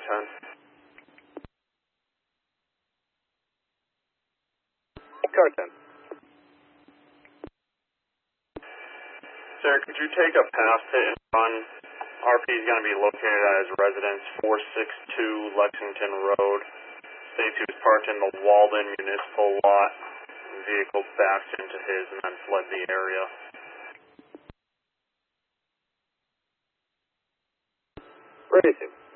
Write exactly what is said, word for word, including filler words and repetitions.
ten. Car ten. Sir, could you take a pass hit and run? R P is going to be located at his residence, four sixty-two Lexington Road. States he was parked in the Walden Municipal Lot. The vehicle backed into his and then fled the area. Racing.